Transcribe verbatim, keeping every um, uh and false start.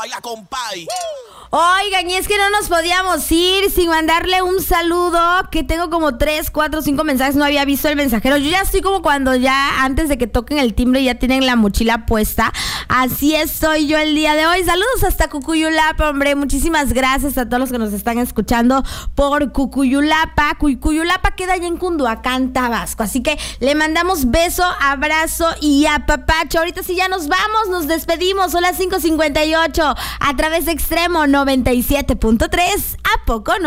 bailar con Pai. Oigan, y es que no nos podíamos ir sin mandarle un saludo, que tengo como tres, cuatro, cinco mensajes, no había visto el mensajero. Yo ya estoy como cuando ya antes de que toquen el timbre ya tienen la mochila puesta. Así estoy yo el día de hoy. Saludos hasta Cucuyulapa, hombre. Muchísimas gracias a todos los que nos están escuchando por Cucuyulapa. Cucuyulapa queda allá en Cunduacán, Tabasco. Así que le mandamos beso, abrazo y apapacho. Ahorita sí ya nos vamos, nos despedimos. Son las cinco cincuenta y ocho a través de Extremo noventa y siete punto tres. ¿A poco no?